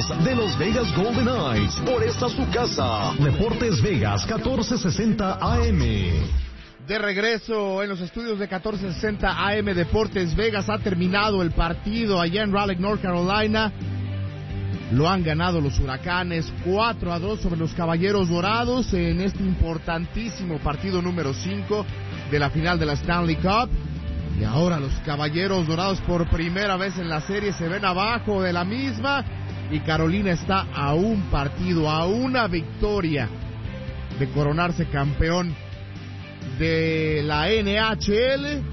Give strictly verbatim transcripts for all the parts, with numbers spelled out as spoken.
más de los Vegas Golden Knights por esta su casa. Deportes Vegas catorce sesenta A M. De regreso en los estudios de catorce sesenta A M Deportes Vegas. Ha terminado el partido allá en Raleigh, North Carolina. Lo han ganado los Huracanes cuatro a dos sobre los Caballeros Dorados en este importantísimo partido número cinco de la final de la Stanley Cup. Y ahora los Caballeros Dorados por primera vez en la serie se ven abajo de la misma. Y Carolina está a un partido, a una victoria de coronarse campeón de la N H L.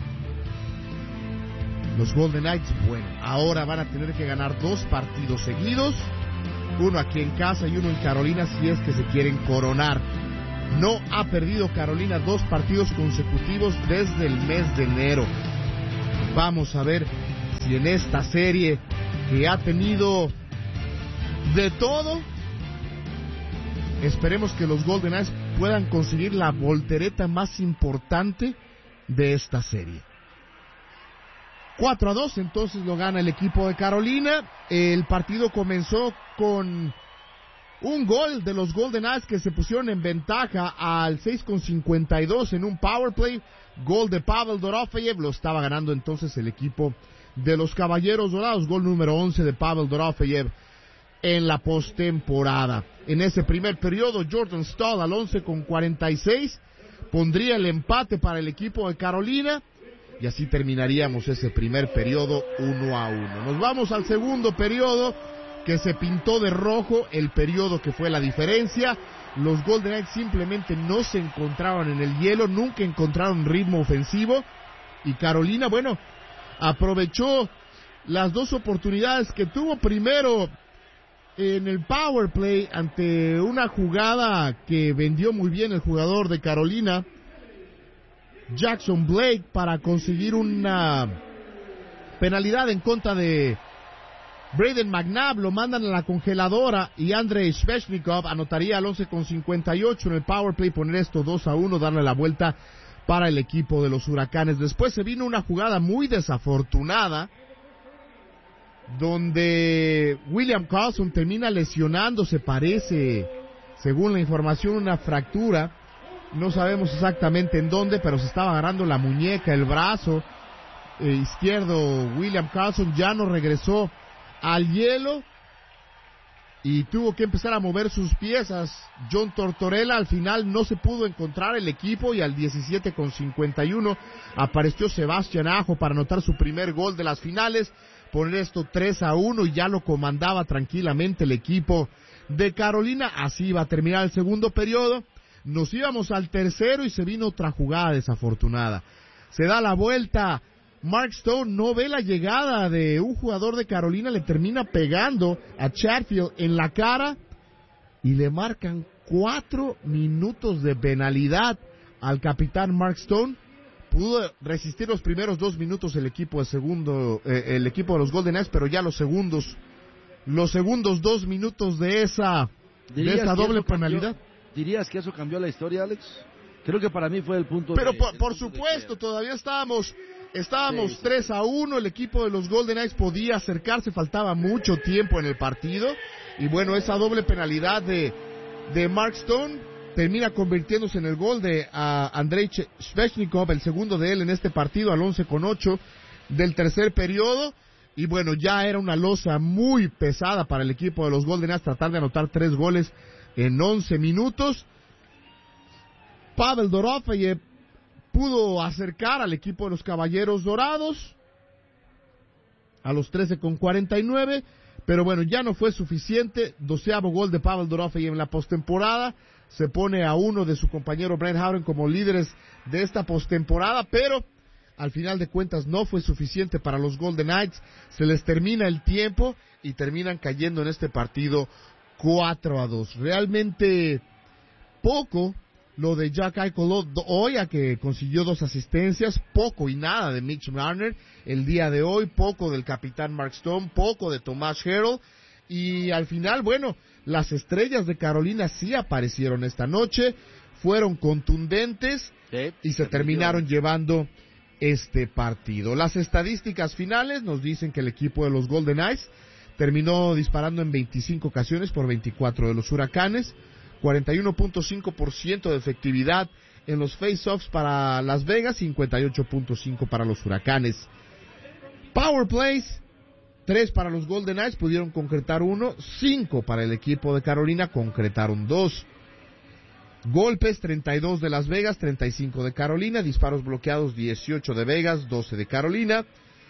Los Golden Knights, bueno, ahora van a tener que ganar dos partidos seguidos, uno aquí en casa y uno en Carolina si es que se quieren coronar. No ha perdido Carolina dos partidos consecutivos desde el mes de enero. Vamos a ver si en esta serie que ha tenido de todo, esperemos que los Golden Knights puedan conseguir la voltereta más importante de esta serie. cuatro a dos, entonces lo gana el equipo de Carolina. El partido comenzó con un gol de los Golden Knights que se pusieron en ventaja al seis con cincuenta y dos en un power play. Gol de Pavel Dorofeyev, lo estaba ganando entonces el equipo de los Caballeros Dorados. Gol número once de Pavel Dorofeyev en la postemporada. En ese primer periodo, Jordan Staal al once con cuarenta y seis pondría el empate para el equipo de Carolina. Y así terminaríamos ese primer periodo uno a uno. Nos vamos al segundo periodo, que se pintó de rojo, el periodo que fue la diferencia. Los Golden Knights simplemente no se encontraban en el hielo, nunca encontraron ritmo ofensivo. Y Carolina, bueno, aprovechó las dos oportunidades que tuvo. Primero, en el power play, ante una jugada que vendió muy bien el jugador de Carolina, Jackson Blake, para conseguir una penalidad en contra de Brayden McNabb. Lo mandan a la congeladora y Andrei Svechnikov anotaría al once con cincuenta y ocho en el power play, poner esto dos a uno, darle la vuelta para el equipo de los Huracanes. Después se vino una jugada muy desafortunada donde William Karlsson termina lesionándose, parece, según la información, una fractura. No sabemos exactamente en dónde, pero se estaba agarrando la muñeca, el brazo eh, izquierdo. William Karlsson ya no regresó al hielo y tuvo que empezar a mover sus piezas. John Tortorella, al final no se pudo encontrar el equipo y al diecisiete con cincuenta y uno apareció Sebastián Aho para anotar su primer gol de las finales, poner esto tres a uno, y ya lo comandaba tranquilamente el equipo de Carolina. Así iba a terminar el segundo periodo. Nos íbamos al tercero y se vino otra jugada desafortunada. Se da la vuelta, Mark Stone no ve la llegada de un jugador de Carolina, le termina pegando a Chatfield en la cara y le marcan cuatro minutos de penalidad al capitán Mark Stone. Pudo resistir los primeros dos minutos el equipo de segundo, eh, el equipo de los Golden Knights, pero ya los segundos, los segundos dos minutos de esa, de esa doble penalidad. ¿Dirías que eso cambió la historia, Alex? Creo que para mí fue el punto. Pero de, por, el por punto supuesto, de todavía estábamos, estábamos sí, sí. tres a uno, el equipo de los Golden Knights podía acercarse, faltaba mucho tiempo en el partido, y bueno, esa doble penalidad de, de Mark Stone termina convirtiéndose en el gol de uh, Andrei Svechnikov, el segundo de él en este partido, al once con ocho del tercer periodo. Y bueno, ya era una losa muy pesada para el equipo de los Golden Knights tratar de anotar tres goles en once minutos. Pavel Dorofeyev pudo acercar al equipo de los Caballeros Dorados a los trece con cuarenta y nueve, pero bueno, ya no fue suficiente. Doceavo gol de Pavel Dorofeyev en la postemporada. Se pone a uno de su compañero Brent Howden como líderes de esta postemporada, pero al final de cuentas no fue suficiente para los Golden Knights. Se les termina el tiempo y terminan cayendo en este partido cuatro a dos. Realmente poco lo de Jack Eichel hoy, a que consiguió dos asistencias, poco y nada de Mitch Marner el día de hoy, poco del capitán Mark Stone, poco de Tomas Hertl, y al final, bueno, las estrellas de Carolina sí aparecieron esta noche, fueron contundentes sí, y se terminaron llevando este partido. Las estadísticas finales nos dicen que el equipo de los Golden Knights terminó disparando en veinticinco ocasiones por veinticuatro de los Huracanes, cuarenta y uno punto cinco por ciento de efectividad en los face-offs para Las Vegas, cincuenta y ocho punto cinco para los Huracanes. Power plays, tres para los Golden Knights, pudieron concretar uno, cinco para el equipo de Carolina, concretaron dos. Golpes, treinta y dos de Las Vegas, treinta y cinco de Carolina, disparos bloqueados, dieciocho de Vegas, doce de Carolina.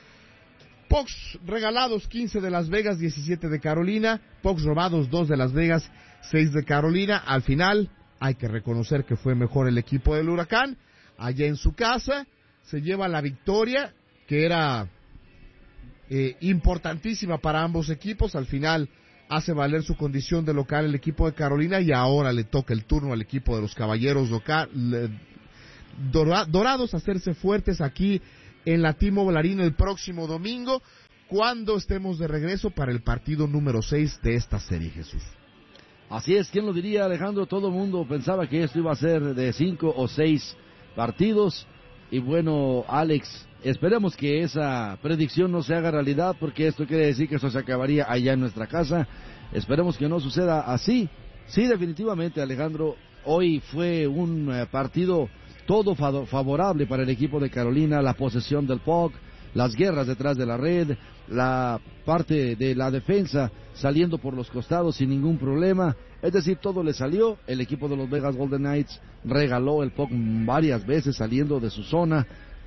Pucks regalados, quince de Las Vegas, diecisiete de Carolina. Pucks robados, dos de Las Vegas, seis de Carolina. Al final, hay que reconocer que fue mejor el equipo del Huracán. Allá en su casa, se lleva la victoria, que era eh, importantísima para ambos equipos. Al final, hace valer su condición de local el equipo de Carolina, y ahora le toca el turno al equipo de los Caballeros local, le, dora, Dorados hacerse fuertes aquí en la T-Mobile Arena el próximo domingo, cuando estemos de regreso para el partido número seis de esta serie, Jesús. Así es, ¿quién lo diría, Alejandro? Todo el mundo pensaba que esto iba a ser de cinco o seis partidos, y bueno, Alex, esperemos que esa predicción no se haga realidad, porque esto quiere decir que esto se acabaría allá en nuestra casa. Esperemos que no suceda así. Sí, definitivamente, Alejandro, hoy fue un eh, partido todo fa- favorable para el equipo de Carolina, la posesión del puck, las guerras detrás de la red, la parte de la defensa saliendo por los costados sin ningún problema. Es decir, todo le salió. El equipo de los Vegas Golden Knights regaló el puck varias veces saliendo de su zona.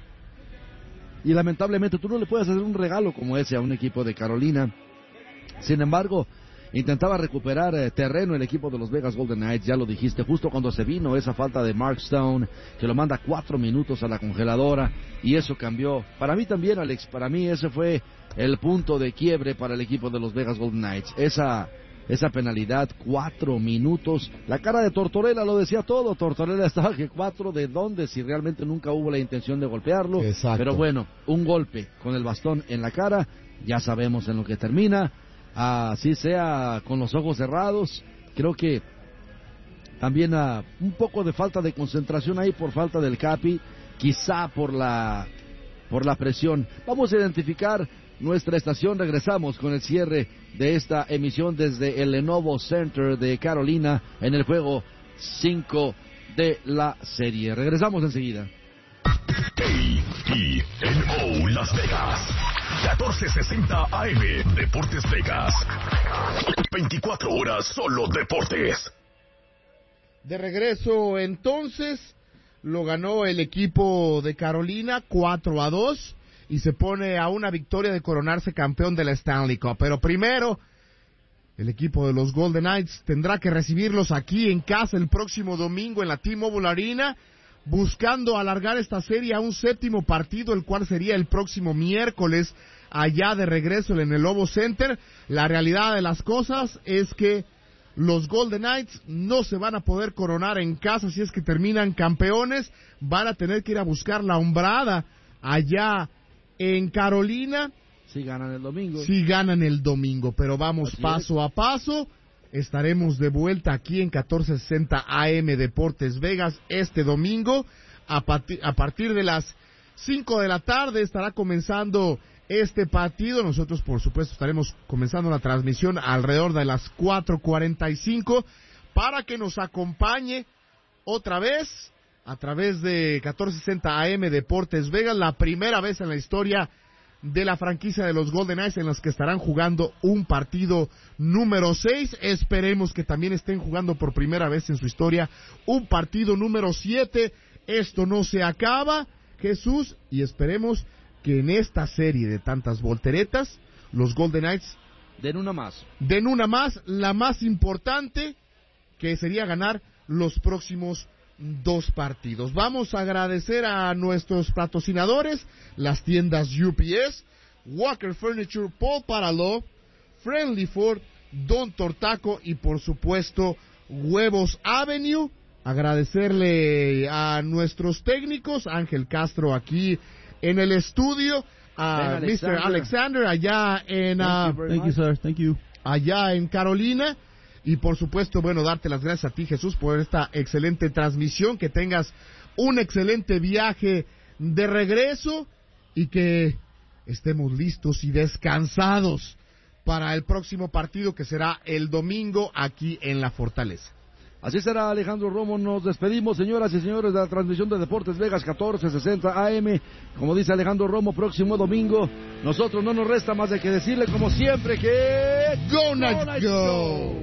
Y lamentablemente tú no le puedes hacer un regalo como ese a un equipo de Carolina. Sin embargo, intentaba recuperar eh, terreno el equipo de los Vegas Golden Knights, ya lo dijiste, justo cuando se vino esa falta de Mark Stone, que lo manda cuatro minutos a la congeladora, y eso cambió. Para mí también, Alex, para mí ese fue el punto de quiebre para el equipo de los Vegas Golden Knights. Esa, esa penalidad, cuatro minutos. La cara de Tortorella lo decía todo. Tortorella estaba que cuatro, ¿de dónde? Si realmente nunca hubo la intención de golpearlo. Exacto. Pero bueno, un golpe con el bastón en la cara, ya sabemos en lo que termina. Así sea con los ojos cerrados. Creo que también uh, un poco de falta de concentración ahí por falta del Capi, quizá por la por la presión. Vamos a identificar nuestra estación. Regresamos con el cierre de esta emisión desde el Lenovo Center de Carolina en el juego cinco de la serie. Regresamos enseguida. K I N O Las Vegas, catorce sesenta A M, Deportes Vegas. veinticuatro horas solo deportes. De regreso entonces, lo ganó el equipo de Carolina cuatro a dos y se pone a una victoria de coronarse campeón de la Stanley Cup. Pero primero, el equipo de los Golden Knights tendrá que recibirlos aquí en casa el próximo domingo en la T-Mobile Arena, buscando alargar esta serie a un séptimo partido, el cual sería el próximo miércoles, allá de regreso en el Lobo Center. La realidad de las cosas es que los Golden Knights no se van a poder coronar en casa si es que terminan campeones. Van a tener que ir a buscar la hombrada allá en Carolina. Si ganan el domingo. Si ganan el domingo, pero vamos Así paso es. a paso. Estaremos de vuelta aquí en catorce sesenta A M Deportes Vegas este domingo. A, parti- a partir de las cinco de la tarde estará comenzando este partido. Nosotros, por supuesto, estaremos comenzando la transmisión alrededor de las cuatro cuarenta y cinco para que nos acompañe otra vez a través de catorce sesenta A M Deportes Vegas, la primera vez en la historia de la franquicia de los Golden Knights en los que estarán jugando un partido número seis. Esperemos que también estén jugando por primera vez en su historia un partido número siete. Esto no se acaba, Jesús, y esperemos que en esta serie de tantas volteretas los Golden Knights den una más. Den una más, la más importante, que sería ganar los próximos dos partidos. Vamos a agradecer a nuestros patrocinadores, las tiendas U P S, Walker Furniture, Paul Paraló, Friendly Ford, Don Tortaco y por supuesto Huevos Avenue. Agradecerle a nuestros técnicos, Ángel Castro aquí en el estudio, a mister Alexander allá en uh, Thank you, sir. Thank you. allá en Carolina. Y por supuesto, bueno, darte las gracias a ti, Jesús, por esta excelente transmisión, que tengas un excelente viaje de regreso y que estemos listos y descansados para el próximo partido que será el domingo aquí en la Fortaleza. Así será, Alejandro Romo. Nos despedimos, señoras y señores, de la transmisión de Deportes Vegas catorce sesenta A M. Como dice Alejandro Romo, próximo domingo. Nosotros no nos resta más de que decirle, como siempre, que... ¡Go Knights, go!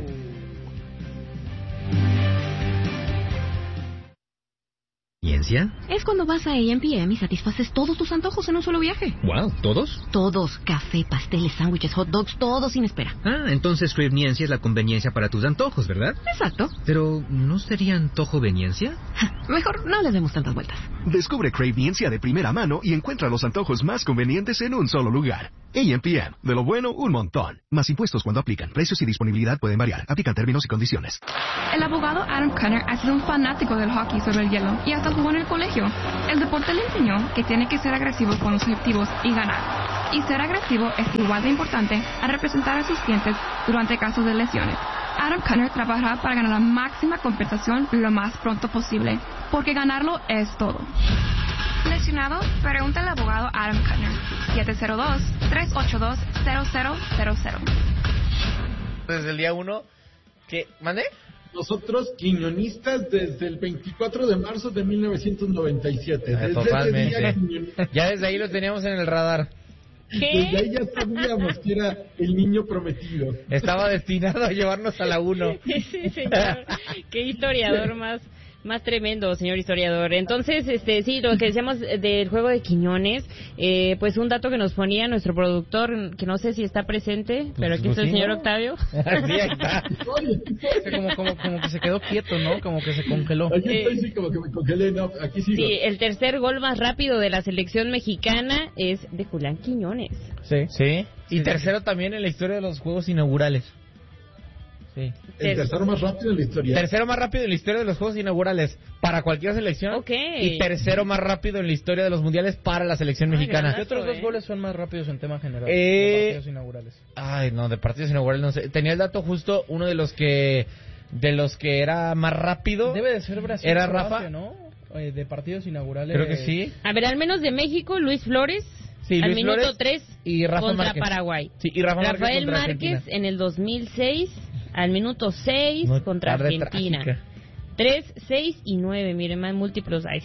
Es cuando vas a A M P M y satisfaces todos tus antojos en un solo viaje. Wow, ¿todos? Todos, café, pasteles, sándwiches, hot dogs, todo sin espera. Ah, entonces Crave-niencia es la conveniencia para tus antojos, ¿verdad? Exacto. Pero, ¿no sería antojo-veniencia? Mejor no les demos tantas vueltas. Descubre Crave-niencia de primera mano y encuentra los antojos más convenientes en un solo lugar. A M P M, de lo bueno, un montón. Más impuestos cuando aplican. Precios y disponibilidad pueden variar. Aplican términos y condiciones. El abogado Adam Cunner ha sido un fanático del hockey sobre el hielo y hasta jugó en el colegio. El deporte le enseñó que tiene que ser agresivo con los objetivos y ganar. Y ser agresivo es igual de importante a representar a sus clientes durante casos de lesiones. Adam Cunner trabajará para ganar la máxima compensación lo más pronto posible, porque ganarlo es todo. ¿Lesionado? Pregunta al abogado Adam Cunner. siete cero dos, tres ocho dos, cero cero cero cero. Desde el día uno, ¿qué? ¿Mandé? Nosotros, quiñonistas, desde el veinticuatro de marzo de mil novecientos noventa y siete. Ah, desde totalmente. ese día, ya desde ahí lo teníamos en el radar. ¿Qué? Desde ahí ya sabíamos que era el niño prometido. Estaba destinado a llevarnos a la uno. Sí, señor. Qué historiador más... Más tremendo, señor historiador. Entonces, este, sí, lo que decíamos del juego de Quiñones, eh, pues un dato que nos ponía nuestro productor, que no sé si está presente, pero aquí está el señor Octavio. Sí, ahí está. como, como, como que se quedó quieto, ¿no? Como que se congeló. Aquí estoy, sí, como que me congelé, no, aquí sigo. Sí, el tercer gol más rápido de la selección mexicana es de Julián Quiñones. Sí. Sí. Y sí, tercero sí. también en la historia de los juegos inaugurales. Sí. El tercero más rápido en la historia. Tercero más rápido en la historia de los juegos inaugurales para cualquier selección. Okay. Y tercero más rápido en la historia de los mundiales para la selección Ay, mexicana. ¿Qué otros eh? dos goles son más rápidos en tema general? Eh... De partidos inaugurales. Ay, no, de partidos inaugurales no sé. Tenía el dato justo, uno de los que de los que era más rápido. Debe de ser Brasil. Era Rafa, ¿no? Eh, de partidos inaugurales. Creo que sí. A ver, al menos de México, Luis Flores. Sí, al Luis minuto tres y Rafa contra Márquez. Paraguay. Sí, y Rafa Rafael Márquez, Márquez en el dos mil seis al minuto seis no, contra Argentina. tres, seis y nueve, miren, más múltiplos hay.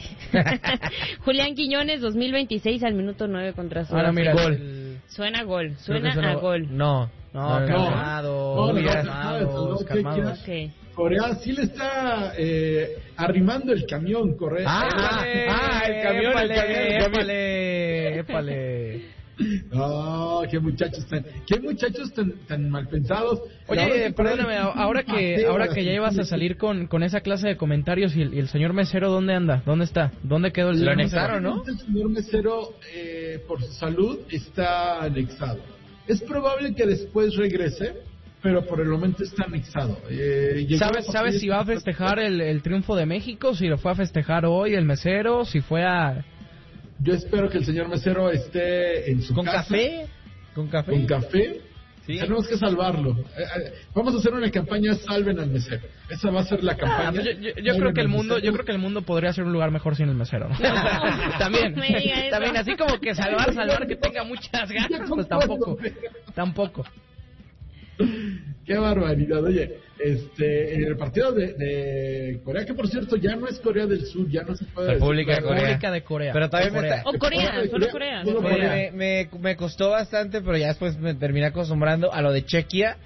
Julián Quiñones, dos mil veintiséis al minuto nueve contra Sudáfrica. Ahora mira, gol. El... Suena gol, suena, suena a gol. No, no, no calmado, no, no, calmados, calmados. Okay. Corea sí le está eh, arrimando el camión, Corea. Ah, épale, ah, el camión, épale, el camión, el camión. épale, épale. Oh, qué muchachos tan, qué muchachos tan, tan mal pensados. Oye, perdóname, ahora que ahora que ya ibas a salir con, con esa clase de comentarios y el, y el señor mesero, ¿dónde anda? ¿Dónde está? ¿Dónde quedó el Lo señor anexaron, mesero? ¿no? El señor mesero, eh, por su salud, está anexado. Es probable que después regrese, pero por el momento está anexado. Eh, ¿Sabes, ¿Sabes si va a festejar el, el triunfo de México? Si lo fue a festejar hoy el mesero, si fue a... Yo espero que el señor mesero esté en su ¿Con casa. café? ¿Con café? Con café. Sí. Tenemos que salvarlo. Eh, eh, vamos a hacer una campaña Salven al mesero. Esa va a ser la campaña. Ah, pues yo yo, yo creo que el mundo, yo creo que el mundo podría ser un lugar mejor sin el mesero, ¿no? También, también así como que salvar, salvar que tenga muchas ganas, pues tampoco, tampoco. Qué barbaridad. Oye, este, en el partido de, de Corea, que por cierto ya no es Corea del Sur, ya no se puede República decir de Corea. República de Corea. Pero también de Corea. me, O Corea, solo Corea. Solo me, Corea. me, me, me costó bastante, pero ya después me terminé acostumbrando a lo de Chequia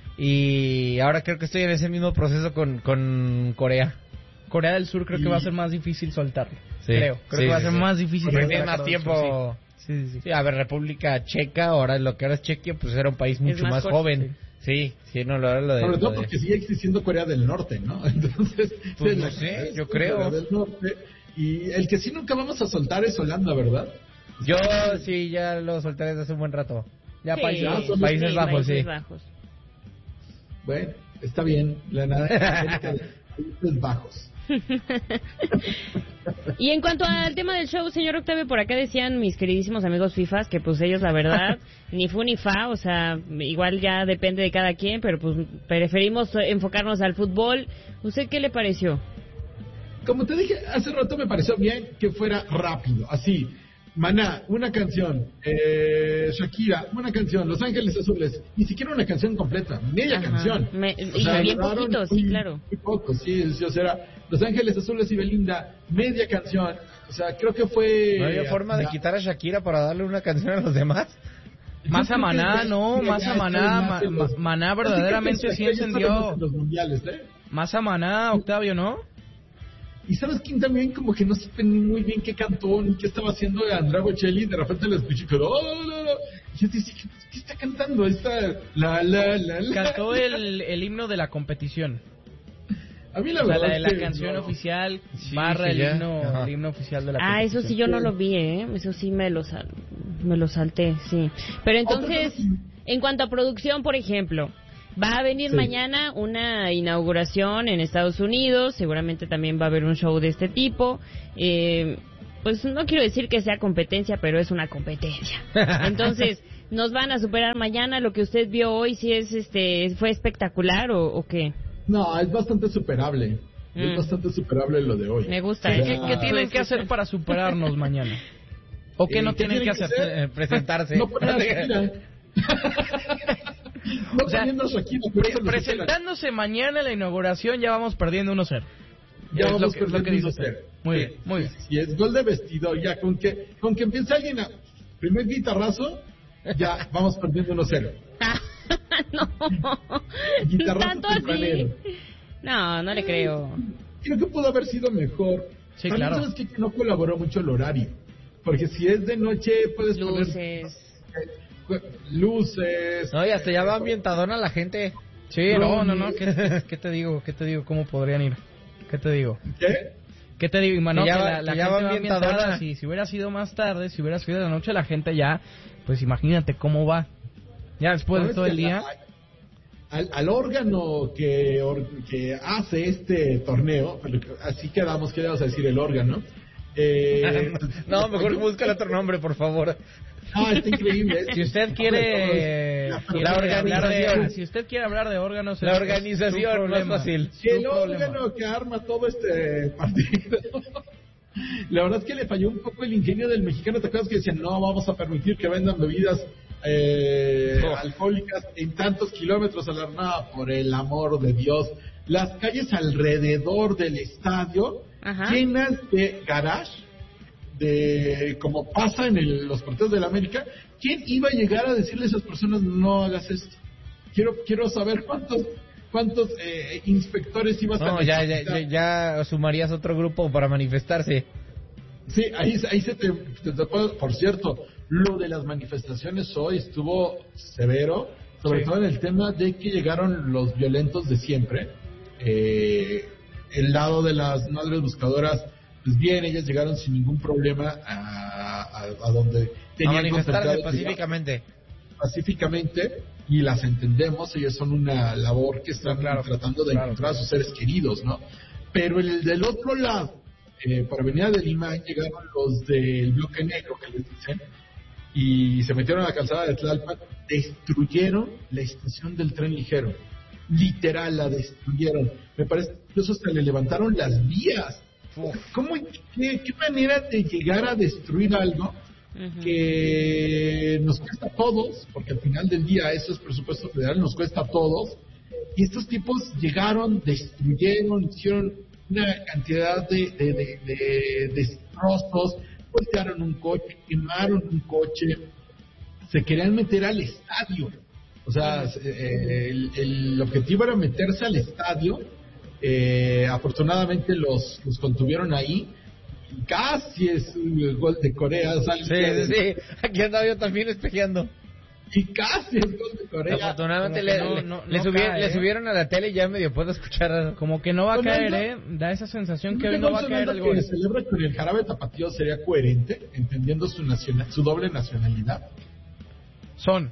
y ahora creo que estoy en ese mismo proceso con, con Corea. Corea del Sur creo que va a ser más difícil soltarlo. Sí, creo, creo sí, que va a sí, ser sí. más difícil. Porque soltar tiene más a Corea del tiempo. Sur, sí. Sí, sí, sí. Sí, a ver, República Checa, ahora lo que ahora es Chequia, pues era un país mucho más más, corto, joven. Sí, sí, no, lo, lo de... Sobre todo lo de... porque sigue existiendo Corea del Norte, ¿no? Entonces, Pues sí, no la- sé, es yo creo. Corea del Norte. Y el que sí nunca vamos a soltar es Holanda, ¿verdad? Yo sí, ya lo solté desde hace un buen rato. Ya Sí, países, Ah, son Países sí, Bajos, Países sí. Bajos. Bueno, está bien. La nada. Países Bajos. Y en cuanto al tema del show, señor Octavio, por acá decían mis queridísimos amigos FIFAs que pues ellos la verdad ni fu ni fa, o sea, igual ya depende de cada quien, pero pues preferimos enfocarnos al fútbol. ¿Usted qué le pareció? Como te dije hace rato, me pareció bien que fuera rápido, así. Maná, una canción. Eh, Shakira, una canción. Los Ángeles Azules, ni siquiera una canción completa, media Ajá. canción. Me, O y sea, bien duraron poquito, sí, muy- claro. Muy poco, sí. O sea, era Los Ángeles Azules y Belinda, media canción. O sea, creo que fue... ¿No había forma de ya- quitar a Shakira para darle una canción a los demás? Más a Yo creo que Maná, ya- no, ya más a está Maná, más Ma- en los- Ma- Maná Así que verdaderamente pues, sí ya estamos encendió. en los mundiales, ¿eh? Más a Maná, Octavio, ¿no? Y sabes quién también como que no supe ni muy bien qué cantó ni qué estaba haciendo Andrea Bocelli, de repente la escuché y quedó, oh, la, la. Y yo decía, ¿qué, qué está cantando? Esta la la la la. Cantó el, el himno de la competición. A mí la O sea, verdad la, es la que canción no. oficial Sí, barra sí, el ya. himno, Ajá. el himno oficial de la Ah, eso competición. sí yo no lo vi, ¿eh? Eso sí me lo, sal- me lo salté, sí. Pero entonces, en cuanto a producción, por ejemplo, va a venir Sí. mañana una inauguración en Estados Unidos, seguramente también va a haber un show de este tipo. Eh, pues no quiero decir que sea competencia, pero es una competencia. Entonces, ¿nos van a superar mañana? Lo que usted vio hoy, si es este fue espectacular o, o qué? No, es bastante superable. Mm. Es bastante superable lo de hoy. Me gusta. ¿Qué, ¿eh? qué- qué tienen que hacer para superarnos mañana? ¿O qué Eh, no ¿qué tienen que tienen que hacer? hacer? Eh, presentarse. No poner a Shakira. No O sea, poniendo a Shakira, por Pre- eso lo superan. presentándose mañana en la inauguración ya vamos perdiendo uno cero. Ya Es vamos lo que, es lo que perdiendo dice uno usted. cero. Muy Sí, bien, muy bien. Si es gol de vestido, ya con que con que empiece alguien a primer guitarrazo, ya vamos perdiendo uno cero. No, Guitarrazo tanto así. tempranero. No, no le creo. Creo que pudo haber sido mejor. Sí, También claro. sabes que no colaboró mucho el horario. Porque si es de noche, puedes poner Luces. eh, luces. No, y hasta ya va ambientadona la gente. Sí, no, no, no. ¿Qué, qué- qué te digo? ¿Qué te digo? ¿Cómo podrían ir? ¿Qué te digo? ¿Qué? ¿Qué te digo, Imanol? Que ya Que va- la, la que ya gente va va ambientadona. ambientada. Si, si hubiera sido más tarde, si hubiera sido de la noche, la gente ya, pues imagínate cómo va. Ya después de ¿Sabes todo que el día. a- Al, al órgano que, or- que hace este torneo, así quedamos, ¿qué le vamos a decir? El órgano. Eh, No, mejor busca otro nombre, por favor. Ah, está increíble. Si usted quiere, La quiere la hablar de, organización. si usted quiere hablar de órganos, La es- es organización, su más problema. fácil. Sí, Su el problema. órgano que arma todo este partido. La verdad es que le falló un poco el ingenio del mexicano. ¿Te acuerdas que decían, no vamos a permitir que vendan bebidas eh, Oh. alcohólicas en tantos kilómetros a la nada? Por el amor de Dios. Las calles alrededor del estadio Ajá. llenas de garage, de como pasa en el- los partidos de la América. ¿Quién iba a llegar a decirle a esas personas, no hagas esto? Quiero quiero saber cuántos cuántos eh, inspectores ibas a No, ya, ya, necesitar. ya, ya sumarías otro grupo para manifestarse. Sí, ahí, ahí se te, te tocó. Por cierto, lo de las manifestaciones hoy estuvo severo, sobre Sí. todo en el tema de que llegaron los violentos de siempre. Eh, el lado de las madres buscadoras, pues bien, ellas llegaron sin ningún problema a, a, a donde A tenían manifestarse contemplado llegar pacíficamente. pacíficamente, y las entendemos, ellas son una labor que están Claro, tratando de claro, encontrar a sus seres queridos, ¿no? Pero el del otro lado, eh, por Avenida de Lima, llegaron los del bloque negro, que les dicen, y se metieron a la calzada de Tlalpan, destruyeron la estación del tren ligero, literal, la destruyeron. Me parece, incluso hasta le levantaron las vías. ¿Cómo, qué, qué manera de llegar a destruir algo que nos cuesta a todos, porque al final del día eso es presupuesto federal, nos cuesta a todos, y estos tipos llegaron, destruyeron, hicieron una cantidad de, de, de, de destrozos, voltearon un coche, quemaron un coche, se querían meter al estadio. O sea, eh, el, el objetivo era meterse al estadio. Eh, afortunadamente los, los contuvieron ahí. Casi es un gol de Corea. Sale Sí, sí, sí. Aquí andaba yo también espejeando. Y casi es gol de Corea. Afortunadamente Como que le, no- le- no- le no subi- cae, le ¿eh? subieron a la tele y ya medio puedo escuchar. Como que no va a Con caer, eso- ¿eh? Da esa sensación que ¿No hoy te no va a está caer el sonando gol. que celebra con el jarabe tapatío sería coherente, entendiendo su nacional, su doble nacionalidad? Son.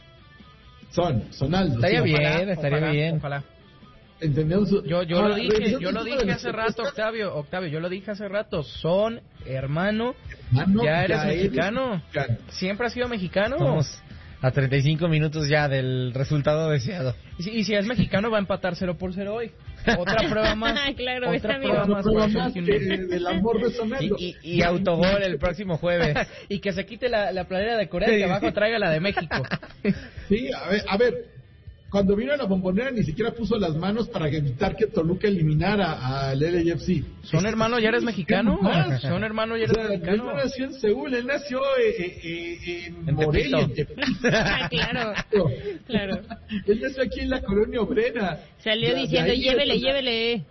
Son, son altos. Estaría sí, bien, ojalá. estaría Ojalá, bien. Ojalá. Entendiendo su... Yo, yo Ahora, lo dije, revisando yo el lo tema de dije las hace rato, encuestas, Octavio, Octavio, yo lo dije hace rato, son hermano, hermano, ya eres eres mexicano, mexicano. siempre has sido mexicano. Somos, a treinta y cinco minutos ya del resultado deseado. Y si, y si es mexicano va a empatar cero por cero hoy. Otra prueba más. Claro, otra esa prueba misma. más. Prueba para más Sergio que Núñez. del amor de Sonando. Y, y, y autogol el próximo jueves. Y que se quite la, la playera de Corea y que abajo traiga la de México. Sí, a ver, a ver, cuando vino a la Bombonera ni siquiera puso las manos para evitar que Toluca eliminara al L A F C. ¿Son hermanos, ya eres mexicano? Más. ¿Son hermanos, ya O eres sea, él mexicano? no nació en Seúl, él nació eh, eh, en, En Morelia, en Tepito. Tepito. Ah, claro, claro. Él nació aquí en la colonia obrera. Salió De- de diciendo, ahí llévele, es- llévele.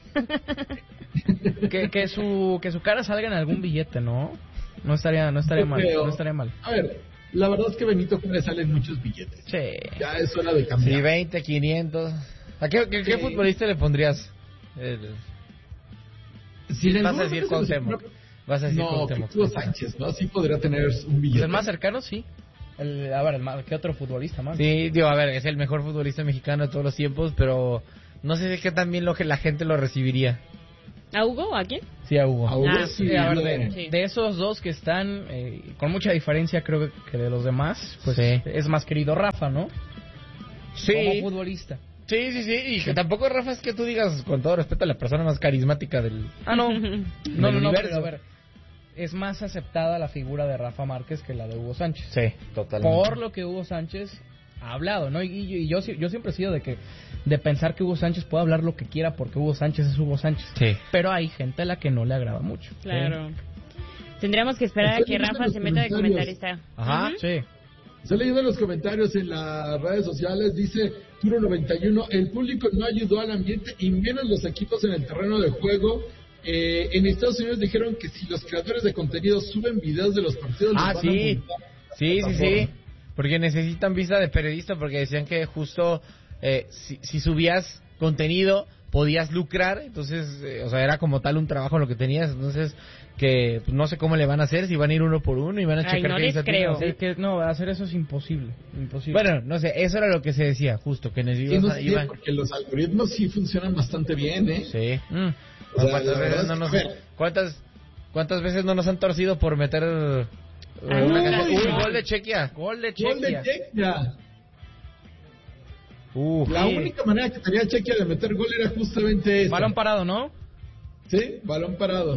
Que, que su que su cara salga en algún billete, ¿no? No estaría no estaría Yo mal, creo. no estaría mal. A ver, la verdad es que Benito Juárez sale en muchos billetes. Sí. Ya es hora de cambiar. Sí, veinte, quinientos. ¿A qué, qué, qué Sí. futbolista le pondrías? El- Si en Vas a algún decir momento se Cuauhtémoc. nos- Vas a decir No, Cuauhtémoc. Hugo Sánchez, ¿no? Sí podría tener un Pues billete. el más cercano, sí. El, a ver, el más, ¿qué otro futbolista más? Sí, digo, a ver, es el mejor futbolista mexicano de todos los tiempos, pero no sé si qué también lo que la gente lo recibiría. ¿A Hugo o a quién? Sí, a Hugo. A Hugo Ah, sí, Sí, a ver, bien. de, de esos dos que están eh, con mucha diferencia, creo que de los demás, pues Sí. es más querido Rafa, ¿no? Sí. Como futbolista. Sí, sí, sí, y que tampoco, Rafa, es que tú digas, con todo respeto, la persona más carismática del... Ah, no. No, Del no, no, universo. pero a ver. Es más aceptada la figura de Rafa Márquez que la de Hugo Sánchez. Sí, totalmente. Por lo que Hugo Sánchez ha hablado, ¿no? Y, y- y yo, sí- yo siempre he sido de que de pensar que Hugo Sánchez puede hablar lo que quiera porque Hugo Sánchez es Hugo Sánchez. Sí. Pero hay gente a la que no le agrada mucho. Claro. Tendríamos que esperar a Estoy que viendo Rafa los se meta de comentarios. comentarista. Ajá. Ujú. Sí. Se ha leído en los comentarios en las redes sociales, dice Turo noventa y uno, el público no ayudó al ambiente y menos los equipos en el terreno de juego. Eh, en Estados Unidos dijeron que si los creadores de contenido suben videos de los partidos... Ah, los van a sí. multar. Sí, sí, sí. Porque necesitan vista de periodista, porque decían que justo eh, si, si subías contenido podías lucrar, entonces, eh, o sea, era como tal un trabajo lo que tenías, entonces, que pues, no sé cómo le van a hacer, si van a ir uno por uno y van a Ay, checar no qué les dice creo. Sí, que no, hacer eso es imposible. Imposible. Bueno, no sé, eso era lo que se decía, justo, que Sí, necesitas... no sé, iban- porque los algoritmos sí funcionan bastante bien, ¿eh? Sí. Mm. O sea, ¿Cuántas, la veces verdad no es nos, que, a ver. ¿cuántas, ¿Cuántas veces no nos han torcido por meter eh, Ay, una no, canción? no, Uy, no. gol de Chequia. Gol de Gol de Chequia. Chequia. Uh, La sí. única manera que tenía Chequia de meter gol era justamente esa. Balón parado, ¿no? Sí, balón parado.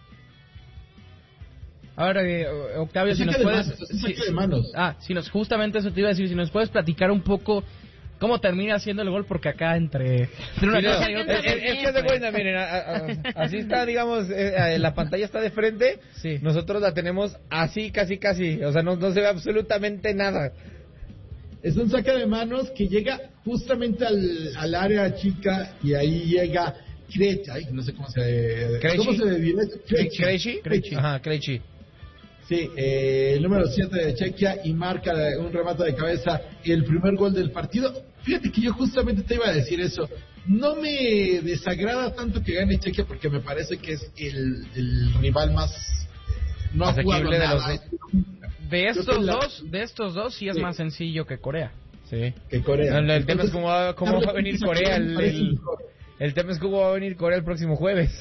Ahora, eh, Octavio, Es si nos saque de puedes... manos, es un si- saque de manos. Ah, si nos, justamente eso te iba a decir, si nos puedes platicar un poco cómo termina haciendo el gol, porque acá entre, entre una Sí, no, cosa y es, otra... es- es que haz de cuenta, miren, a- a- a- así está, digamos, eh, eh, la pantalla está de frente, Sí. nosotros la tenemos así, casi, casi, o sea, no, no se ve absolutamente nada. Es un saque de manos que llega justamente al, al área chica y ahí llega Krejci. Ay, no sé cómo se... Krejci. ¿Cómo se diría? ¿Krejci? Krejci. Ajá, Krejci. Sí, eh, el número siete de Chequia y marca un remate de cabeza el primer gol del partido. Fíjate que yo justamente te iba a decir eso. No me desagrada tanto que gane Chequia porque me parece que es el, el rival más... eh, no ha jugado Asequible de nada. los De Creo estos que la- dos, de estos dos sí es Sí. más sencillo que Corea. Sí. Que Corea. El, el tema es Entonces, cómo va, cómo va a venir Corea el, parece el, mejor. el tema es cómo va a venir Corea el próximo jueves.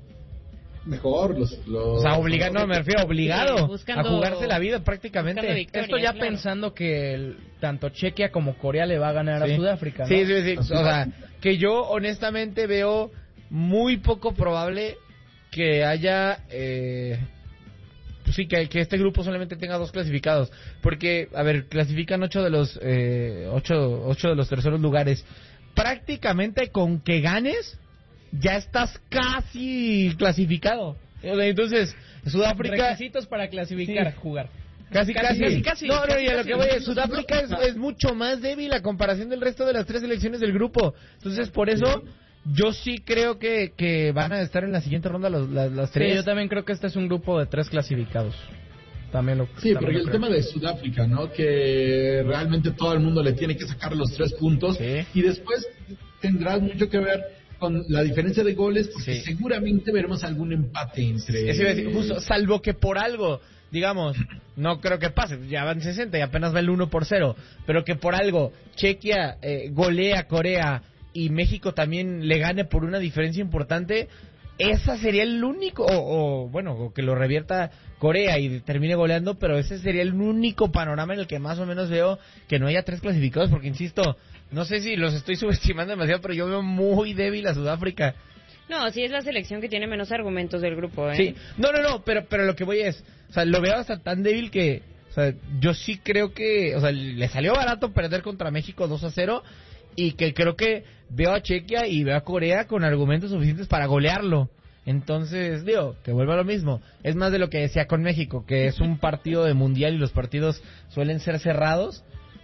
Mejor, los, los... O sea, obligado, no, me refiero obligado Sí, buscando- a jugarse la vida buscando prácticamente. victoria. Esto ya claro. pensando que el- tanto Chequia como Corea le va a ganar Sí. a Sudáfrica, ¿no? Sí, sí, sí. A O sea, Sudáfrica. que yo honestamente veo muy poco probable que haya... Eh, pues sí, que, que este grupo solamente tenga dos clasificados. Porque, a ver, clasifican ocho de los eh, ocho, ocho de los terceros lugares. Prácticamente con que ganes, ya estás casi clasificado. O sea, entonces, Sudáfrica... Requisitos para clasificar, Sí. jugar. Casi, casi, Casi, casi, No, no, casi, y a lo casi. que voy es, Sudáfrica es, es mucho más débil a comparación del resto de las tres selecciones del grupo. Entonces, por eso, yo sí creo que, que van a estar en la siguiente ronda los, las, las Sí, tres. yo también creo que este es un grupo de tres clasificados. También lo Sí, también porque lo el creo. tema de Sudáfrica, ¿no? Que realmente todo el mundo le tiene que sacar los tres puntos. Sí. Y después tendrás mucho que ver con la diferencia de goles, porque Sí. seguramente veremos algún empate entre... Eso iba a decir, justo, salvo que por algo, digamos, no creo que pase, ya van sesenta y apenas va el uno por cero, pero que por algo Chequia eh, golea a Corea y México también le gane por una diferencia importante, esa sería el único, o, o bueno, o que lo revierta Corea y termine goleando, pero ese sería el único panorama en el que más o menos veo que no haya tres clasificados, porque insisto, no sé si los estoy subestimando demasiado, pero yo veo muy débil a Sudáfrica. No, sí es la selección que tiene menos argumentos del grupo, ¿eh? Sí, no, no, no, pero, pero lo que voy es, o sea, lo veo hasta tan débil que, o sea, yo sí creo que, o sea, le salió barato perder contra México dos a cero, y que creo que veo a Chequia y veo a Corea con argumentos suficientes para golearlo. Entonces, digo, que vuelva a lo mismo. Es más de lo que decía con México, que es un partido de mundial y los partidos suelen ser cerrados,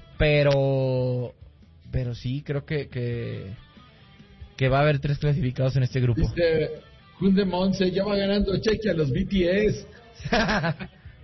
pero pero sí, creo que que, que va a haber tres clasificados en este grupo. Dice Junde Monse, ya va ganando Chequia a los B T S. Ah,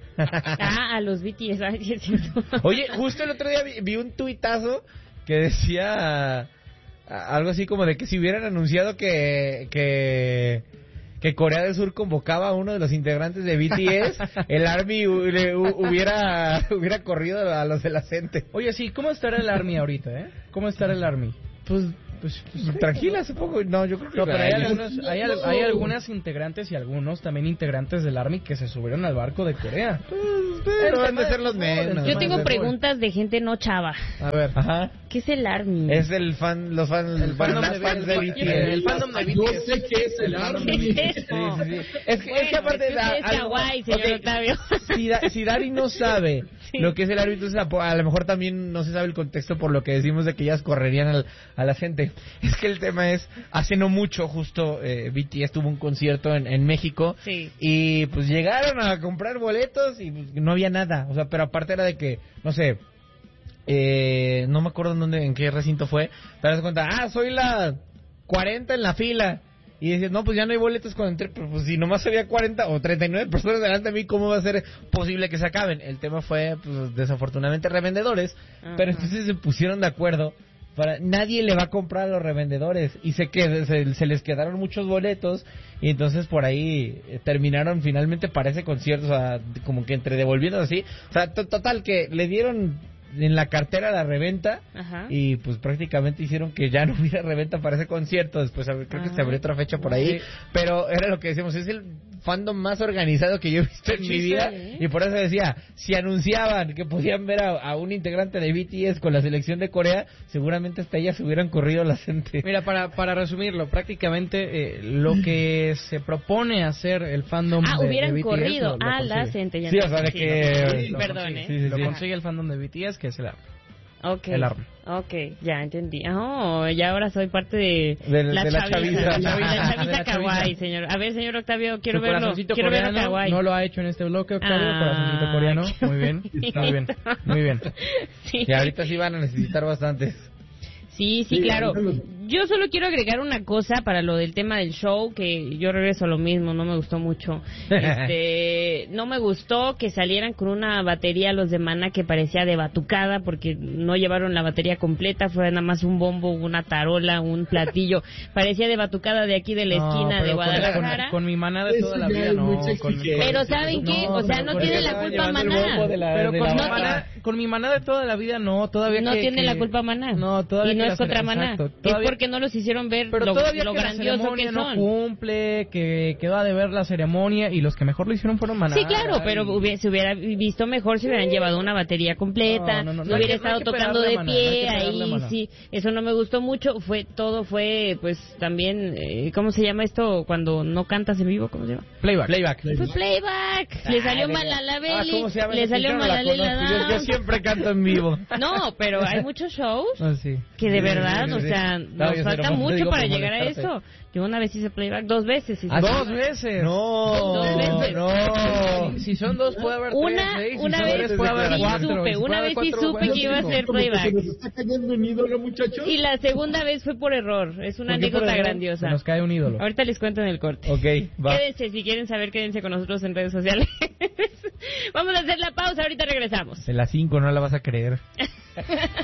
a los B T S, ay, sí es cierto. Oye, justo el otro día vi, vi un tuitazo que decía algo así como de que si hubieran anunciado que que que Corea del Sur convocaba a uno de los integrantes de B T S, el Army le, hubiera hubiera corrido a los de la gente. Oye, sí, ¿cómo estará el Army ahorita, eh? ¿Cómo estará el Army? Pues Pues, pues tranquila, supongo. No, yo creo que no, pero hay, algunos, hay, al, hay algunas integrantes y algunos también integrantes del Army que se subieron al barco de Corea. Pues, pero han de ser los menos. Yo tengo preguntas de gente no chava. A ver, ajá. ¿Qué es el Army? Es el fan, los fans, el fandom de, fans de B T S. El fandom de B T S. Yo sé que es el Army. ¿Qué es eso? Sí, sí, sí. Es que, bueno, es que aparte es, da, es Hawái, señor okay, Octavio. Si, da, si Dari no sabe sí. lo que es el árbitro, a lo mejor también no se sabe el contexto por lo que decimos de que ellas correrían al, a la gente. Es que el tema es, hace no mucho justo eh, B T S tuvo un concierto en, en México sí. y pues llegaron a comprar boletos y pues, no había nada, o sea, pero aparte era de que, no sé, eh, no me acuerdo en dónde, en qué recinto fue, pero das cuenta, ah, soy la cuarenta en la fila. Y dices, no, pues ya no hay boletos cuando entré, pero pues si nomás había cuarenta o treinta y nueve personas delante de mí, ¿cómo va a ser posible que se acaben? El tema fue, pues desafortunadamente, revendedores, uh-huh. pero entonces se pusieron de acuerdo. Para, nadie le va a comprar a los revendedores y sé que se, se les quedaron muchos boletos y entonces por ahí eh, terminaron finalmente para ese concierto, o sea, como que entre devolviendo así, o sea, t- total que le dieron en la cartera la reventa. Ajá. Y pues prácticamente hicieron que ya no hubiera reventa para ese concierto. Después creo Ajá. que se abrió otra fecha por ahí, sí. pero era lo que decíamos, es el fandom más organizado que yo he visto en mi vida, ¿eh? Y por eso decía, si anunciaban que podían ver a, a un integrante de B T S con la selección de Corea, seguramente hasta ellas se hubieran corrido la gente. Mira, para para resumirlo, prácticamente eh, lo que se propone hacer el fandom ah, de, hubieran de B T S corrido lo, lo a la gente. Sí, o sea, de que... Sí, perdón, ¿eh? Sí, sí, sí, lo consigue el fandom de B T S, que es el Army. Okay. El Army. Ok, ya entendí. Oh, ya ahora soy parte de, de, la, de la chaviza. La chaviza kawaii, señor. A ver, señor Octavio, quiero Su verlo. Quiero ver a kawaii. No lo ha hecho en este bloque, Octavio, ah, corazoncito coreano. Muy bien, muy bien, muy bien. Sí. Y ahorita sí van a necesitar bastantes. Sí, sí, claro. Yo solo quiero agregar una cosa para lo del tema del show, que yo regreso a lo mismo, no me gustó mucho. Este, no me gustó que salieran con una batería los de Maná que parecía de batucada, porque no llevaron la batería completa, fue nada más un bombo, una tarola, un platillo. Parecía de batucada de aquí de la esquina no, de Guadalajara. Con, con mi Maná de toda la vida, no. Con mi, pero ¿saben qué? O sea, no tiene la culpa Maná. Pero con mi Maná, con mi Maná de toda la vida, no, todavía no que, tiene que... la culpa Maná. No, todavía y no es contra Maná. Exacto, es porque no los hicieron ver pero lo, todavía lo que grandioso que son. No cumple, que quedó a deber la ceremonia y los que mejor lo hicieron fueron Maná. Sí, claro, y... pero hubiera, se hubiera visto mejor si hubieran llevado una batería completa, no, no, no, no hubiera que, estado no tocando de Maná, pie no ahí, sí, eso no me gustó mucho, fue todo fue pues también, eh, ¿cómo se llama esto cuando no cantas en vivo? ¿Cómo se llama? Playback. Playback. Fue playback. Le salió mal a la Beli, ah, le salió mal a la yo, yo siempre canto en vivo. No, pero hay muchos shows ah, sí. que de verdad, sí, sí, o sea, sí. nos no, falta mucho para llegar a eso. Yo una vez hice playback, dos veces. Hice ¿Ah, ¿Dos veces? No, dos veces. no. Si son dos puede haber una, tres, una si vez puede haber sí cuatro, supe, si una vez sí supe que iba a hacer playback. Se nos está cayendo un ídolo, muchachos. Y la segunda vez fue por error, es una anécdota grandiosa. Se nos cae un ídolo. Ahorita les cuento en el corte. Ok, va. Quédense, si quieren saber, quédense con nosotros en redes sociales. Vamos a hacer la pausa, ahorita regresamos. De las cinco no la vas a creer.